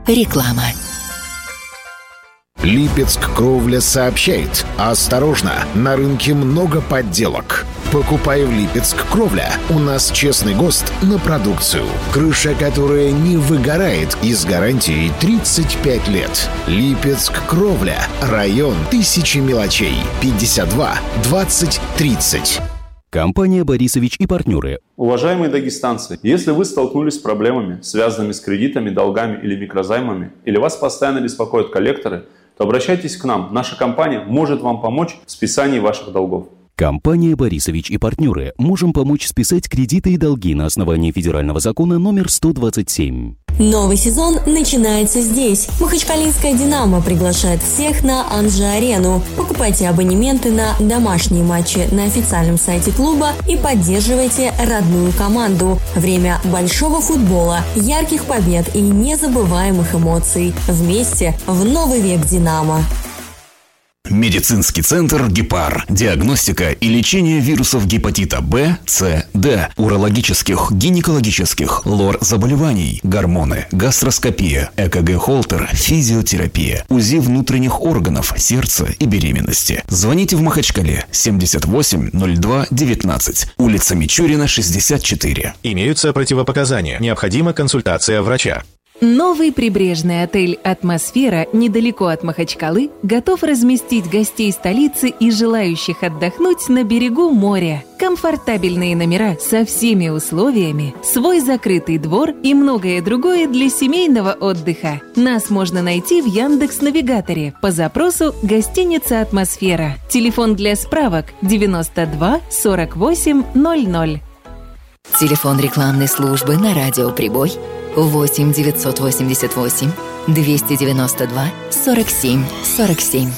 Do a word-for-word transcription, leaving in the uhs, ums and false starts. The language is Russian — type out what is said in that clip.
Реклама. Липецк Кровля сообщает: осторожно, на рынке много подделок. Покупай в Липецк Кровля. У нас честный ГОСТ на продукцию. Крыша, которая не выгорает, и с гарантией тридцать пять лет. Липецк Кровля. Район Тысячи мелочей. пятьдесят два двадцать тридцать. Компания «Борисович и партнеры». Уважаемые дагестанцы, если вы столкнулись с проблемами, связанными с кредитами, долгами или микрозаймами, или вас постоянно беспокоят коллекторы, то обращайтесь к нам. Наша компания может вам помочь в списании ваших долгов. Компания «Борисович и партнеры». Можем помочь списать кредиты и долги на основании федерального закона номер сто двадцать семь. Новый сезон начинается здесь. Махачкалинская «Динамо» приглашает всех на Анжи-арену. Покупайте абонементы на домашние матчи на официальном сайте клуба и поддерживайте родную команду. Время большого футбола, ярких побед и незабываемых эмоций. Вместе в новый век «Динамо». Медицинский центр «Гепар». Диагностика и лечение вирусов гепатита Б, С, Д, урологических, гинекологических, лор-заболеваний, гормоны, гастроскопия, ЭКГ-холтер, физиотерапия, УЗИ внутренних органов, сердца и беременности. Звоните в Махачкале семьдесят восемь ноль два девятнадцать, улица Мичурина, шестьдесят четыре. Имеются противопоказания. Необходима консультация врача. Новый прибрежный отель «Атмосфера» недалеко от Махачкалы готов разместить гостей столицы и желающих отдохнуть на берегу моря. Комфортабельные номера со всеми условиями, свой закрытый двор и многое другое для семейного отдыха. Нас можно найти в Яндекс.Навигаторе по запросу «Гостиница «Атмосфера». Телефон для справок девяносто два сорок восемь ноль ноль. Телефон рекламной службы на радио «Прибой» восемь девятьсот восемьдесят восемь двести девяносто два сорок семь сорок семь.